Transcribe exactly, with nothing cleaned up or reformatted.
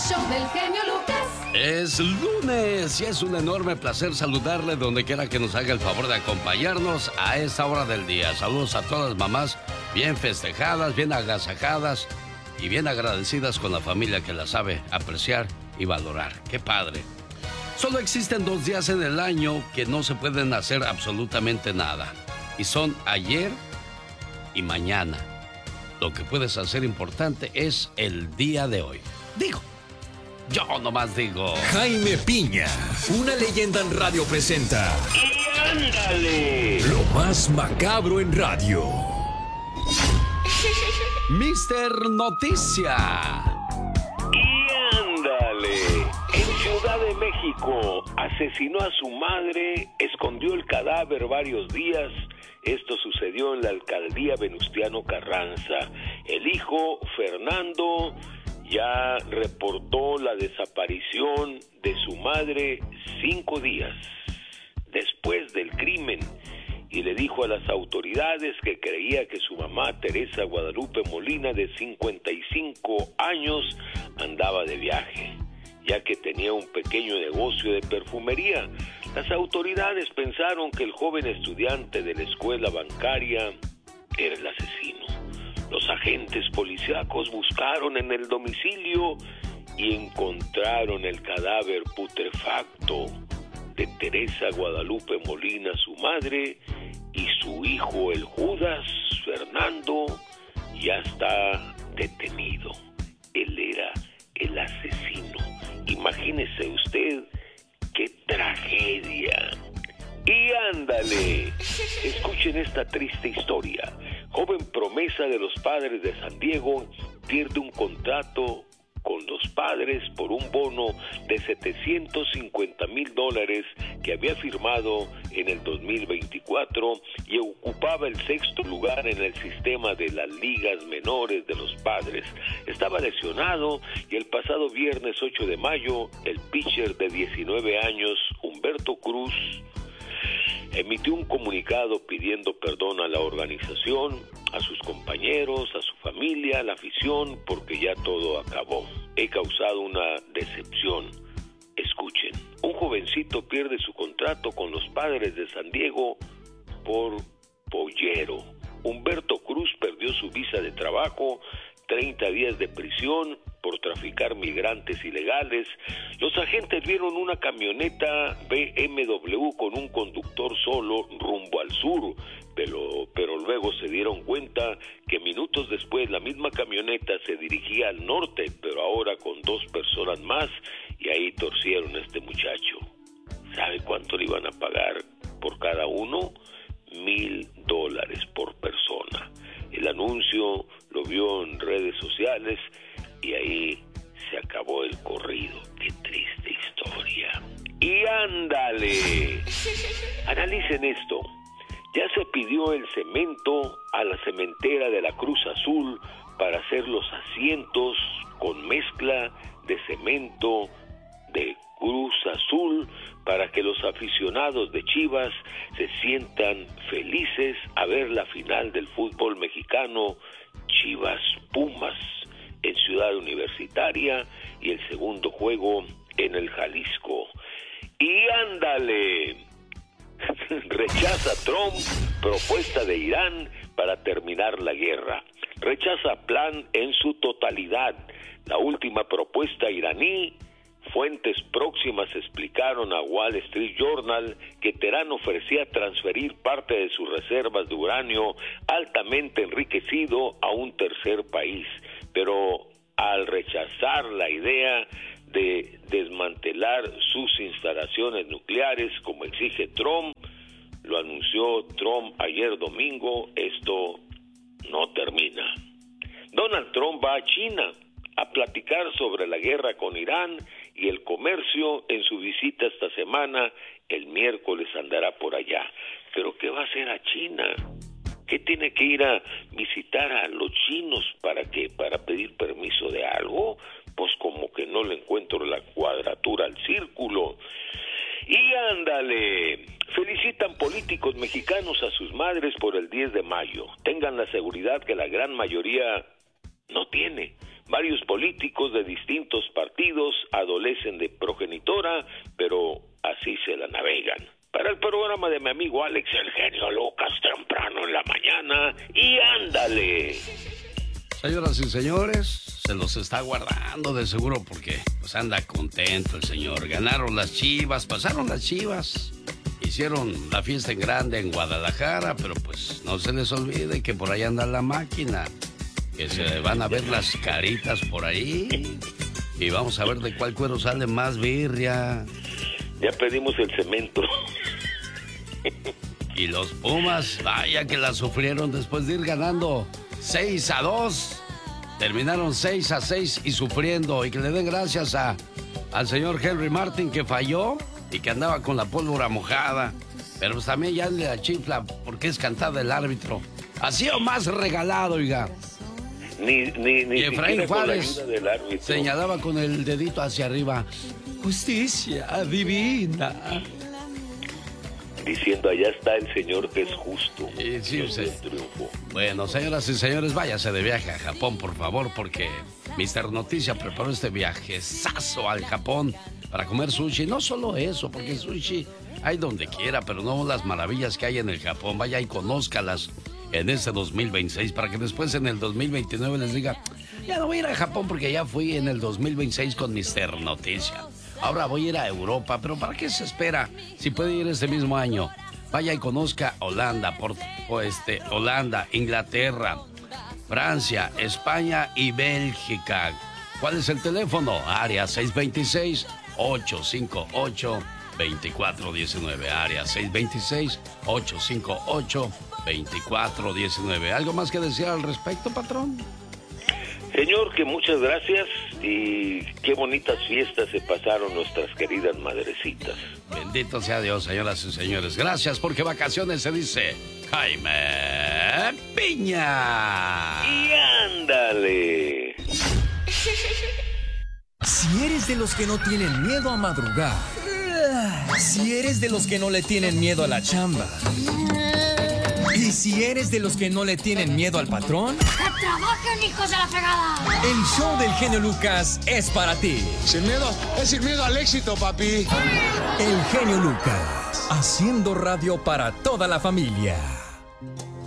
show del genio Lucas. Es lunes y es un enorme placer saludarle donde quiera que nos haga el favor de acompañarnos a esta hora del día. Saludos a todas las mamás bien festejadas, bien agasajadas y bien agradecidas con la familia que la sabe apreciar y valorar. ¡Qué padre! Solo existen dos días en el año que no se pueden hacer absolutamente nada. Y son ayer y mañana. Lo que puedes hacer importante es el día de hoy. Digo, yo nomás digo. Jaime Piña, una leyenda en radio presenta. ¡Y ándale! Lo más macabro en radio. Mister Noticia. ¡Y ándale! En Ciudad de México asesinó a su madre, escondió el cadáver varios días. Esto sucedió en la alcaldía Venustiano Carranza. El hijo, Fernando, ya reportó la desaparición de su madre cinco días después del crimen y le dijo a las autoridades que creía que su mamá, Teresa Guadalupe Molina, de cincuenta y cinco años, andaba de viaje, ya que tenía un pequeño negocio de perfumería. Las autoridades pensaron que el joven estudiante de la escuela bancaria era el asesino. Los agentes policíacos buscaron en el domicilio y encontraron el cadáver putrefacto de Teresa Guadalupe Molina, su madre, y su hijo, el Judas Fernando, ya está detenido. Él era el asesino. Imagínese usted qué tragedia. Y ándale, escuchen esta triste historia. Joven promesa de los Padres de San Diego pierde un contrato con los Padres por un bono de setecientos cincuenta mil dólares que había firmado en el dos mil veinticuatro y ocupaba el sexto lugar en el sistema de las ligas menores de los Padres. Estaba lesionado y el pasado viernes ocho de mayo, el pitcher de diecinueve años, Humberto Cruz, emitió un comunicado pidiendo perdón a la organización, a sus compañeros, a su familia, a la afición, porque ya todo acabó. He causado una decepción. Escuchen, un jovencito pierde su contrato con los Padres de San Diego por pollero. Humberto Cruz perdió su visa de trabajo, treinta días de prisión por traficar migrantes ilegales. Los agentes vieron una camioneta B M W con un conductor solo rumbo al sur, pero, pero luego se dieron cuenta que minutos después la misma camioneta se dirigía al norte, pero ahora con dos personas más, y ahí torcieron a este muchacho. ¿Sabe cuánto le iban a pagar por cada uno? Mil dólares por persona. El anuncio lo vio en redes sociales y ahí se acabó el corrido. ¡Qué triste historia! ¡Y ándale! Analicen esto. Ya se pidió el cemento a la cementera de la Cruz Azul para hacer los asientos con mezcla de cemento de Cruz Azul para que los aficionados de Chivas se sientan felices a ver la final del fútbol mexicano, Chivas Pumas, en Ciudad Universitaria, y el segundo juego en el Jalisco. Y ándale, rechaza Trump propuesta de Irán para terminar la guerra. Rechaza plan en su totalidad. La última propuesta iraní. Fuentes próximas explicaron a Wall Street Journal que Teherán ofrecía transferir parte de sus reservas de uranio altamente enriquecido a un tercer país, pero al rechazar la idea de desmantelar sus instalaciones nucleares como exige Trump, lo anunció Trump ayer domingo, esto no termina. Donald Trump va a China a platicar sobre la guerra con Irán y el comercio. En su visita esta semana, el miércoles andará por allá. ¿Pero qué va a hacer a China? ¿Qué tiene que ir a visitar a los chinos para qué? ¿Para pedir permiso de algo? Pues como que no le encuentro la cuadratura al círculo. Y ándale, felicitan políticos mexicanos a sus madres por el diez de mayo. Tengan la seguridad que la gran mayoría no tiene. Varios políticos de distintos partidos adolecen de progenitora, pero así se la navegan. Para el programa de mi amigo Alex, el genio Lucas, temprano en la mañana, y ándale. Señoras y señores, se los está guardando de seguro porque pues anda contento el señor. Ganaron las Chivas, pasaron las Chivas, hicieron la fiesta en grande en Guadalajara, pero pues no se les olvide que por ahí anda la máquina, que se van a ver las caritas por ahí y vamos a ver de cuál cuero sale más birria. Ya pedimos el cemento. Y los Pumas, vaya que la sufrieron después de ir ganando seis a dos. Terminaron seis a seis y sufriendo. Y que le den gracias a, al señor Henry Martin, que falló y que andaba con la pólvora mojada. Pero pues también ya le la chifla porque es cantada el árbitro. Así o más regalado, oiga. Ni, ni, ni y Efraín Juárez con la ayuda del árbitro señalaba con el dedito hacia arriba. Justicia divina. Diciendo, allá está el señor que es justo. Sí, sí, usted. Bueno, señoras y señores, váyase de viaje a Japón, por favor, porque mister Noticia preparó este viajezazo al Japón para comer sushi. No solo eso, porque sushi hay donde quiera, pero no las maravillas que hay en el Japón. Vaya y conózcalas en este dos mil veintiséis para que después en el dos mil veintinueve les diga, ya no voy a ir a Japón porque ya fui en el dos mil veintiséis con mister Noticia. Ahora voy a ir a Europa, pero ¿para qué se espera si puede ir este mismo año? Vaya y conozca Holanda, por, por este, Holanda, Inglaterra, Francia, España y Bélgica. ¿Cuál es el teléfono? Área seis dos seis, ocho cinco ocho, dos cuatro uno nueve. Área seis dos seis, ocho cinco ocho, dos cuatro uno nueve. ¿Algo más que decir al respecto, patrón? Señor, que muchas gracias y qué bonitas fiestas se pasaron nuestras queridas madrecitas. Bendito sea Dios, señoras y señores. Gracias, porque vacaciones se dice Jaime Piña. Y ándale. Si eres de los que no tienen miedo a madrugar, si eres de los que no le tienen miedo a la chamba, y si eres de los que no le tienen miedo al patrón, ¡que trabajen, hijos de la fregada! El show del genio Lucas es para ti. Sin miedo, es sin miedo al éxito, papi. El genio Lucas, haciendo radio para toda la familia.